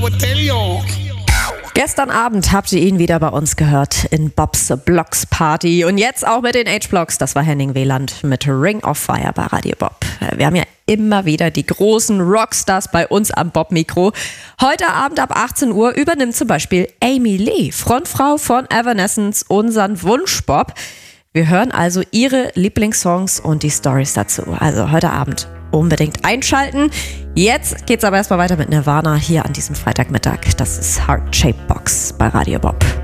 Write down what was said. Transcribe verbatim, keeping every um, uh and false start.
Gestern Abend habt ihr ihn wieder bei uns gehört in Bobs Blocks Party und jetzt auch mit den H-Blocks. Das war Henning Wieland mit Ring of Fire bei Radio Bob. Wir haben ja immer wieder die großen Rockstars bei uns am Bob-Mikro. Heute Abend ab achtzehn Uhr übernimmt zum Beispiel Amy Lee, Frontfrau von Evanescence, unseren Wunsch-Bob. Wir hören also ihre Lieblingssongs und die Stories dazu. Also heute Abend unbedingt einschalten. Jetzt geht's aber erstmal weiter mit Nirvana hier an diesem Freitagmittag. Das ist Heart Shape Box bei Radio Bob.